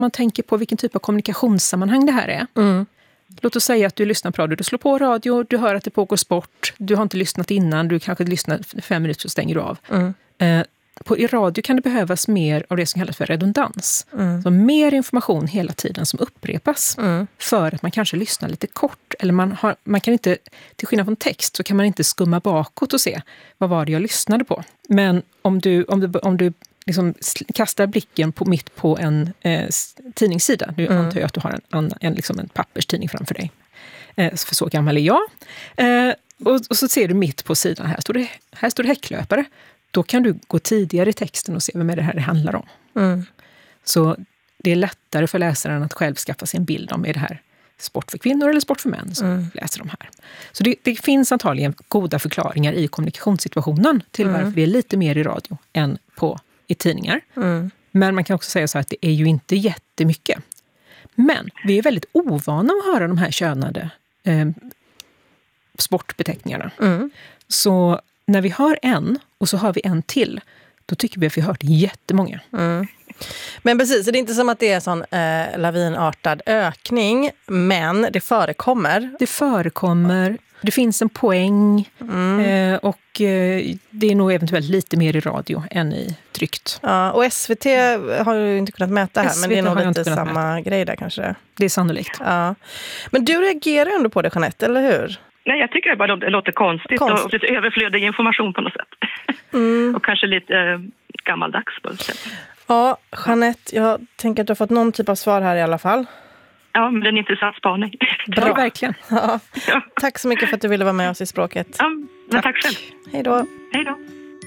man tänker på vilken typ av kommunikationssammanhang det här är. Låt oss säga att du lyssnar på radio, du slår på radio, du hör att det pågår sport, du har inte lyssnat innan, du kanske lyssnar 5 minuter så stänger du av. I radio kan det behövas mer av det som kallas för redundans. Så mer information hela tiden som upprepas. För att man kanske lyssnar lite kort. Eller man kan inte, till skillnad från text, så kan man inte skumma bakåt och se vad var det jag lyssnade på. Men om du liksom kastar blicken mitt på en tidningssida. Nu antar jag att du har en papperstidning framför dig. För så gammal är jag. Och så ser du mitt på sidan, här står det häcklöpare. Då kan du gå tidigare i texten och se vem är det här det handlar om. Så det är lättare för läsaren att själv skaffa sig en bild om är det här sport för kvinnor eller sport för män som läser de här. Så det finns antagligen goda förklaringar i kommunikationssituationen till varför det är lite mer i radio än i tidningar. Men man kan också säga så att det är ju inte jättemycket. Men vi är väldigt ovana att höra de här könade sportbeteckningarna. Så när vi hör en och så hör vi en till, då tycker vi att vi har hört jättemånga. Men precis, det är inte som att det är en sån lavinartad ökning, men det förekommer. Det förekommer, det finns en poäng och det är nog eventuellt lite mer i radio än i tryckt. Ja, och SVT har ju inte kunnat mäta här, men det är nog lite samma grej där kanske. Det är sannolikt. Ja. Men du reagerar ändå på det, Jeanette, eller hur? Nej, jag tycker det bara låter konstigt och lite överflödig information på något sätt. Och kanske lite gammaldags på något sätt. Ja, Jeanette, jag tänker att du har fått någon typ av svar här i alla fall. Ja, men det är en intressant spaning. Bra, verkligen. Ja. Tack så mycket för att du ville vara med oss i Språket. Ja, men tack själv. Hej då. Hej då.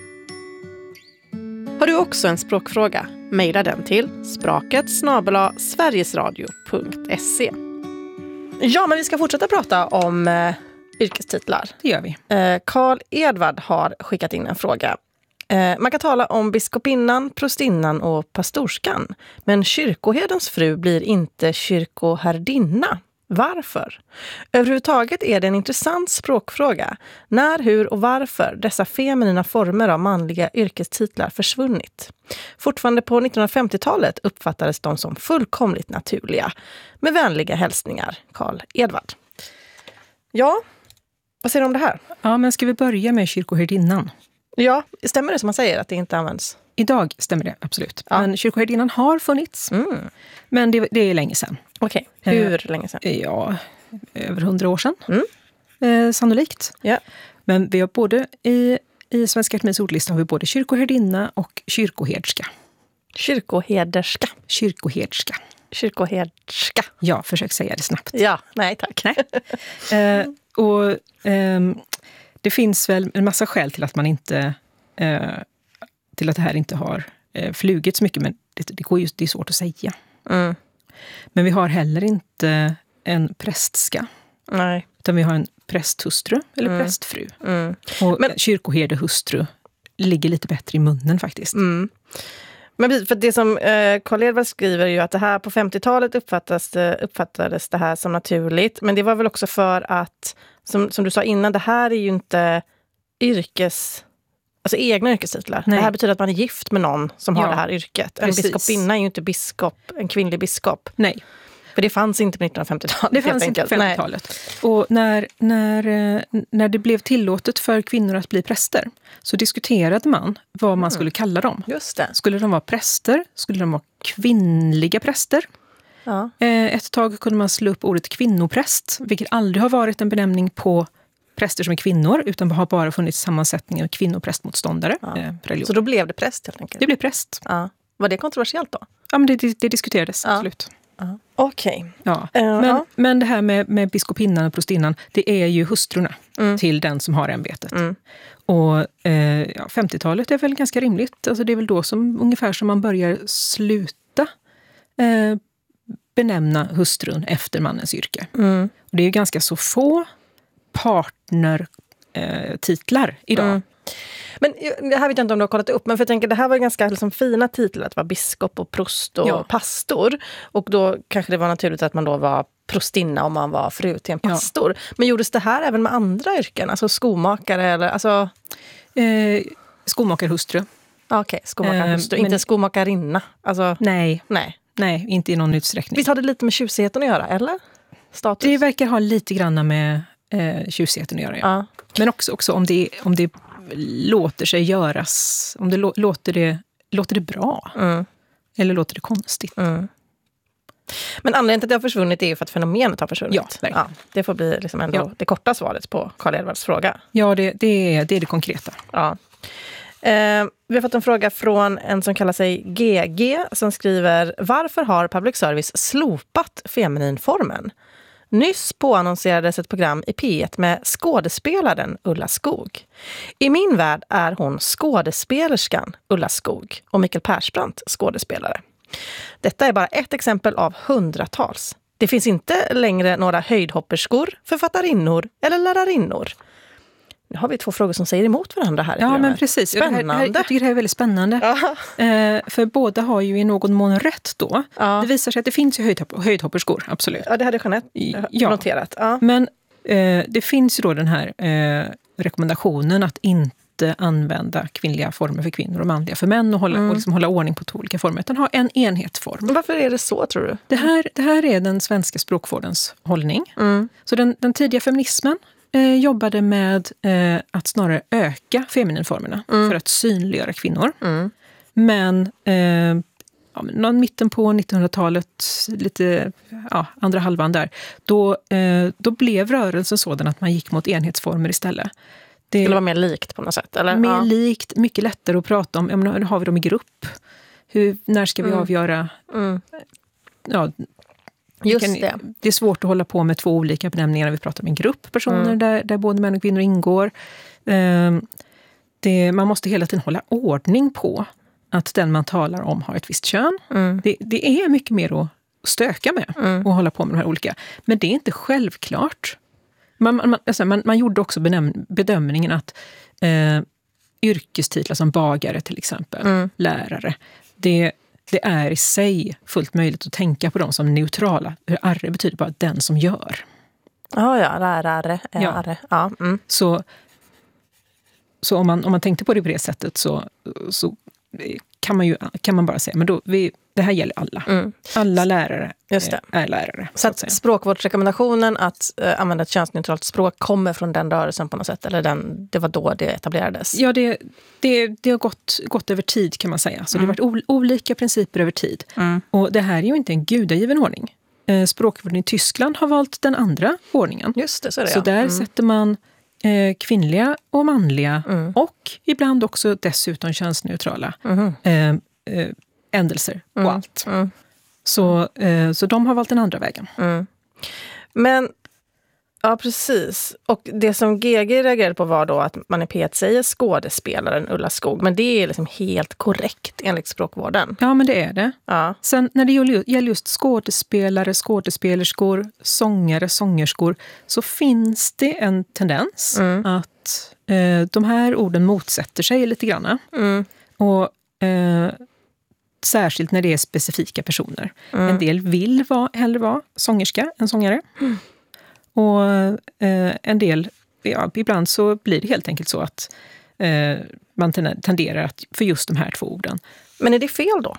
Har du också en språkfråga? Mejla den till spraket@sverigesradio.se. Ja, men vi ska fortsätta prata om yrkestitlar. Det gör vi. Carl Edvard har skickat in en fråga. Man kan tala om biskopinnan, prostinnan och pastorskan. Men kyrkoherdens fru blir inte kyrkoherdinna. Varför? Överhuvudtaget är det en intressant språkfråga. När, hur och varför dessa feminina former av manliga yrkestitlar försvunnit. Fortfarande på 1950-talet uppfattades de som fullkomligt naturliga. Med vänliga hälsningar, Carl Edvard. Ja, vad säger du om det här? Ja, men ska vi börja med kyrkoherdinnan? Ja, stämmer det som man säger att det inte används? Idag stämmer det, absolut. Ja. Men kyrkoherdinnan har funnits. Men det är länge sedan. Okej, hur länge sedan? Ja, över 100 år sedan. Sannolikt. Ja. Men vi har både i Svenska Akademiens ordlista har vi både kyrkoherdinna och kyrkoherdska. Kyrkoherderska. Kyrkoherdska. Kyrkoherdska. Ja, försök säga det snabbt. Ja, nej tack. Nej. Det finns väl en massa skäl till att man inte till att det här inte har flugit så mycket, men det är svårt att säga. Men vi har heller inte en prästska. Nej. Utan vi har en prästhustru eller prästfru. Och kyrkoherdehustru ligger lite bättre i munnen faktiskt. Men för det som Carl Edvard skriver är ju att det här på 50-talet uppfattades det här som naturligt. Men det var väl också för att, som du sa innan, det här är ju inte egna yrkestitlar. Nej. Det här betyder att man är gift med någon som har det här yrket. En biskopinna är ju inte en kvinnlig biskop. Nej. För det fanns inte på 1950-talet. Det fanns inte på 50-talet. Och när det blev tillåtet för kvinnor att bli präster så diskuterade man vad man skulle kalla dem. Just det. Skulle de vara präster? Skulle de vara kvinnliga präster? Ja. Ett tag kunde man slå upp ordet kvinnopräst, vilket aldrig har varit en benämning på präster som är kvinnor, utan har bara funnits sammansättningen kvinnoprästmotståndare. Så då blev det präst helt enkelt? Det blev präst. Ja. Var det kontroversiellt då? Ja, men det diskuterades, absolut. Okej. Ja. Men det här med biskopinnan och prostinnan, det är ju hustrurna till den som har ämbetet. Och 50-talet är väl ganska rimligt. Alltså det är väl då ungefär som man börjar sluta benämna hustrun efter mannens yrke. Och det är ju ganska så få partnertitlar idag. Men det här vet jag inte om du har kollat upp, men för jag tänker det här var ganska liksom fina titlar, att vara biskop och prost och pastor. Och då kanske det var naturligt att man då var prostinna om man var fru till en pastor. Men gjordes det här även med andra yrken? Alltså skomakare eller alltså... Skomakarhustru. Okej, skomakarhustru. Inte skomakarinna. Alltså... Nej. Nej, inte i någon utsträckning. Visst har det lite med tjusigheten att göra, eller? Status? Det verkar ha lite grann med tjusigheten att göra, ja. Men också om det låter sig göras, om det låter det bra. Eller låter det konstigt. Men anledningen till att det har försvunnit är ju för att fenomenet har försvunnit. Ja, verkligen. Ja, det får bli liksom ändå det korta svaret på Karl Edvards fråga. Ja, det är det konkreta. Ja. Vi har fått en fråga från en som kallar sig GG som skriver: varför har public service slopat femininformen? Nyss påannonserades ett program i P1 med skådespelaren Ulla Skog. I min värld är hon skådespelerskan Ulla Skog och Mikael Persbrandt skådespelare. Detta är bara ett exempel av hundratals. Det finns inte längre några höjdhopperskor, författarinnor eller lärarinnor. Nu har vi 2 frågor som säger emot varandra här. Ja, men precis. Spännande. Jag tycker det här är väldigt spännande. För båda har ju i någon mån rätt då. Ja. Det visar sig att det finns ju höjdhopperskor, absolut. Ja, det hade Jeanette noterat. Ja. Men det finns ju då den här rekommendationen att inte använda kvinnliga former för kvinnor och manliga för män och hålla ordning på 2 olika former, utan ha en enhetsform. Men varför är det så, tror du? Det här är den svenska språkvårdens hållning. Så den tidiga feminismen jobbade med att snarare öka femininformerna för att synliggöra kvinnor. Men mitten på 1900-talet, lite andra halvan där, då blev rörelsen sådan att man gick mot enhetsformer istället. Det var mer likt på något sätt, eller? Mer likt, mycket lättare att prata om. Nu har vi dem i grupp. När ska vi avgöra? Just det. Det är svårt att hålla på med 2 olika benämningar när vi pratar om en grupp personer där både män och kvinnor ingår. Man måste hela tiden hålla ordning på att den man talar om har ett visst kön. Det är mycket mer att stöka med och hålla på med de här olika. Men det är inte självklart. Man gjorde också bedömningen att yrkestitlar som bagare till exempel, lärare, det är i sig fullt möjligt att tänka på dem som neutrala. Arre betyder bara den som gör. Lärare. Ja. Så om man tänkte på det på det sättet så kan man bara säga, men det här gäller alla. Alla lärare är lärare. Så att språkvårdsrekommendationen att använda ett könsneutralt språk kommer från den rörelsen på något sätt? Eller det var då det etablerades? Ja, det har gått över tid, kan man säga. Så det har varit olika principer över tid. Och det här är ju inte en gudagiven ordning. Språkvården i Tyskland har valt den andra ordningen. Just det, så är det. Så där sätter man kvinnliga och manliga och ibland också dessutom könsneutrala ändelser på allt. Så de har valt den andra vägen. Men, ja precis. Och det som GG reagerade på var då att man i P1 säger skådespelaren Ulla Skog. Men det är liksom helt korrekt enligt språkvården. Ja, men det är det. Ja. Sen när det gäller just skådespelare, skådespelerskor, sångare, sångerskor, så finns det en tendens att de här orden motsätter sig lite grann. Och särskilt när det är specifika personer. En del vill hellre vara sångerska än sångare. Och en del, ibland så blir det helt enkelt så att man tenderar att för just de här 2 orden. Men är det fel då?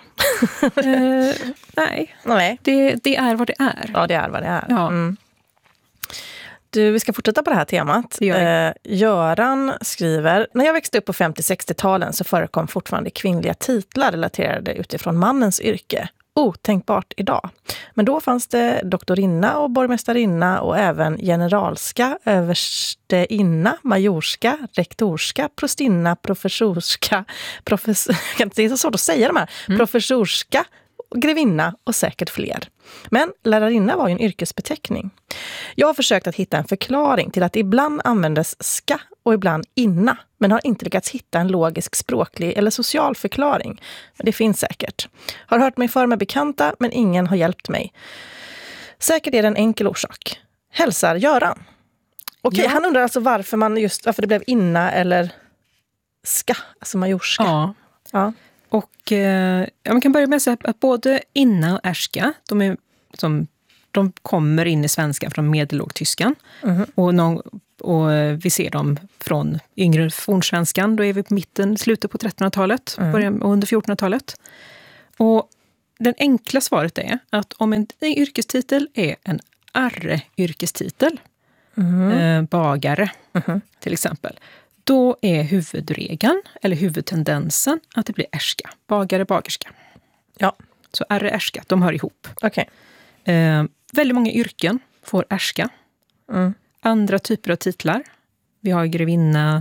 Nej. Det är vad det är. Ja, det är vad det är. Ja. Du, vi ska fortsätta på det här temat. Göran skriver: när jag växte upp på 50-60-talen så förekom fortfarande kvinnliga titlar relaterade utifrån mannens yrke. Otänkbart idag. Men då fanns det doktorinna och borgmästarinna och även generalska, översteinna, majorska, rektorska, prostinna, professorska, det är så svårt att säga de här, professorska, grevinna och säkert fler. Men lärarinna var ju en yrkesbeteckning. Jag har försökt att hitta en förklaring till att det ibland användes ska och ibland inna, men har inte lyckats hitta en logisk språklig eller social förklaring. Men det finns säkert. Har hört mig för med bekanta, men ingen har hjälpt mig. Säkert är det en enkel orsak. Hälsar Göran. Okej, han undrar alltså varför det blev inna eller ska, alltså majorska. Ja. Och man kan börja med att säga att både inna och ärska, de kommer in i svenskan från medellågtyskan. Och vi ser dem från yngre fornsvenskan. Då är vi på slutet på 1300-talet och under 1400-talet. Och den enkla svaret är att om en yrkestitel är en arre-yrkestitel, bagare till exempel, då är huvudregeln eller huvudtendensen att det blir ärska. Bagare, bagerska. Ja. Så arre, ärska, de hör ihop. Okay. Väldigt många yrken får ärska. Andra typer av titlar. Vi har grevinna,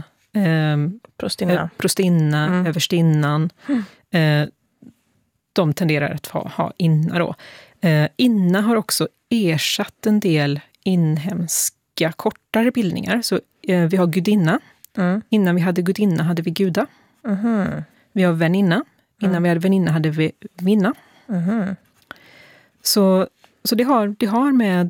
prostinna, överstinnan. De tenderar att ha inna då. Inna har också ersatt en del inhemska kortare bildningar. Så vi har gudinna. Innan vi hade gudinna hade vi guda. Vi har väninna. Innan vi hade väninna hade vi vinna. Så det har med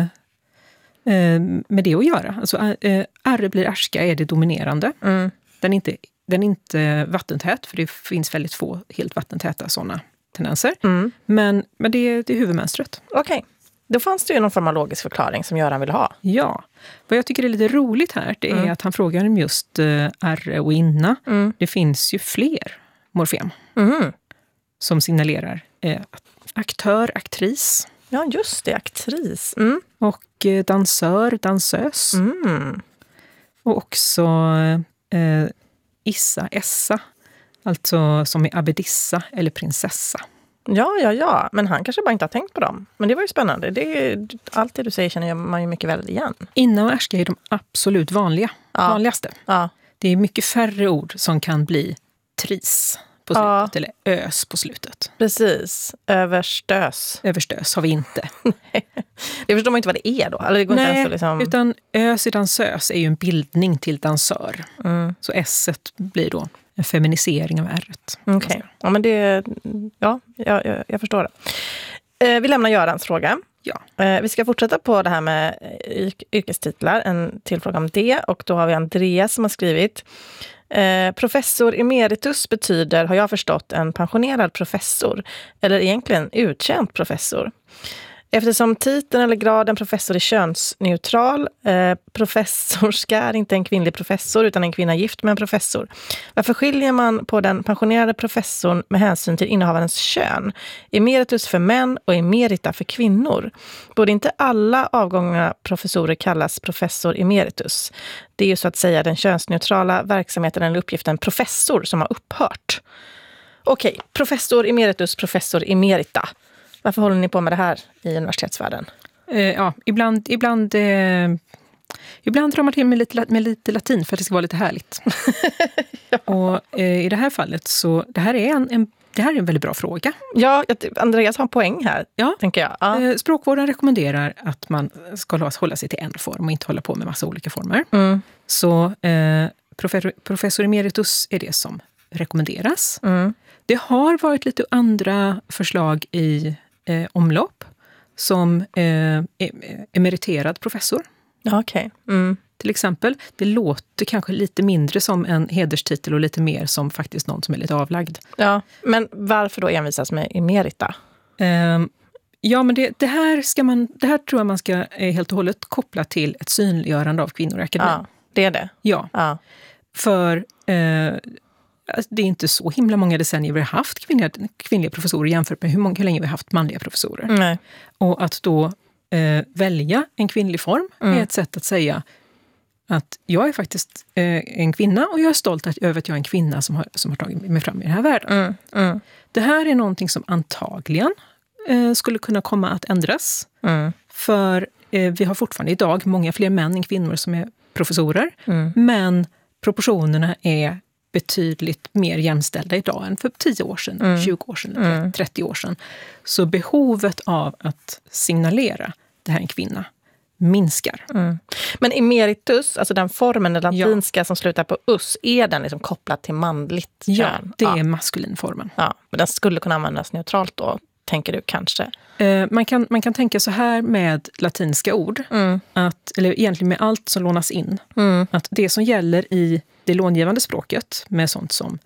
det att göra. Alltså, arre blir ärska är det dominerande. Den är inte vattentät, för det finns väldigt få helt vattentäta sådana tendenser. Men det är huvudmönstret. Okej. Då fanns det ju någon form av logisk förklaring som Göran vill ha. Ja. Vad jag tycker är lite roligt här, det är att han frågar om just arre och inna. Det finns ju fler morfem som signalerar aktör, aktris. Ja, just det, aktris. Och dansör, dansös. Och också issa, essa. Alltså som är abbedissa eller prinsessa. Ja. Men han kanske bara inte har tänkt på dem. Men det var ju spännande. Allt det du säger känner man ju mycket väl igen. Inna och ärska är de absolut vanligaste. Ja. Det är mycket färre ord som kan bli tris på slutet eller ös på slutet. Precis. Överstös. Överstös har vi inte. Det förstår man inte vad det är då. Eller det går inte ens liksom... utan ös i dansös är ju en bildning till dansör. Så s-et blir då en feminisering av r-et. Okej. Ja, men det... Ja, jag förstår det. Vi lämnar Görans fråga. Ja. Vi ska fortsätta på det här med yrkestitlar. En till fråga om det. Och då har vi Andreas som har skrivit... Professor emeritus betyder, har jag förstått, en pensionerad professor. Eller egentligen uttjänt professor. Eftersom titeln eller graden professor är könsneutral, professorska är inte en kvinnlig professor utan en kvinna gift med en professor. Varför skiljer man på den pensionerade professorn med hänsyn till innehavarens kön? Emeritus för män och emerita för kvinnor. Borde inte alla avgångna professorer kallas professor emeritus? Det är ju så att säga den könsneutrala verksamheten eller uppgiften professor som har upphört. Okej, professor emeritus, professor emerita. Varför håller ni på med det här i universitetsvärlden? Ja, ibland drar man till med lite latin för att det ska vara lite härligt. Ja. Och i det här fallet så, det här är en väldigt bra fråga. Ja, Andreas har en poäng här, tänker jag. Ja. Språkvården rekommenderar att man ska hålla sig till en form och inte hålla på med massa olika former. Så professor emeritus är det som rekommenderas. Det har varit lite andra förslag i omlopp som emeriterad professor. Okej. Till exempel, det låter kanske lite mindre som en hederstitel och lite mer som faktiskt någon som är lite avlagd. Ja, men varför då envisas med emerita? Ja, men det här tror jag man ska helt och hållet koppla till ett synliggörande av kvinnor i akademin. Ja, det är det. Ja. För det är inte så himla många decennier vi har haft kvinnliga professorer jämfört med hur länge vi har haft manliga professorer. Nej. Och att då välja en kvinnlig form är ett sätt att säga att jag är faktiskt en kvinna och jag är stolt över att jag är en kvinna som har tagit mig fram i den här världen. Det här är någonting som antagligen skulle kunna komma att ändras. För vi har fortfarande idag många fler män än kvinnor som är professorer. Men proportionerna är betydligt mer jämställda idag än för 10 år sedan, 20 år sedan, 30 år sedan. Så behovet av att signalera det här är en kvinna minskar. Men emeritus, alltså den formen, den latinska som slutar på us, är den liksom kopplad till manligt kön? Ja, det är maskulinformen. Ja, men den skulle kunna användas neutralt då, tänker du kanske? Man kan tänka så här med latinska ord, eller egentligen med allt som lånas in, att det som gäller i det långivande språket med sånt som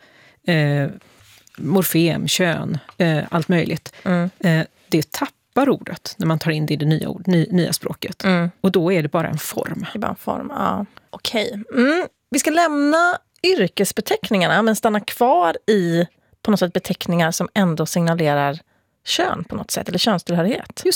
morfem, kön, allt möjligt, det tappar ordet när man tar in det i det nya språket. Och då är det bara en form. Det är bara en form, ja. Okej. Vi ska lämna yrkesbeteckningarna men stanna kvar i på något sätt beteckningar som ändå signalerar kön på något sätt, eller könstillhörighet.